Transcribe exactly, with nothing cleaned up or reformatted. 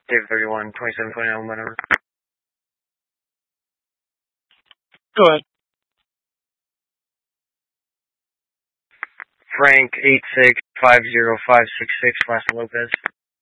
Dave thirty-one, twenty-seven, twenty-nine, whatever. Go ahead. Frank eight six five zero five six six, last Lopez.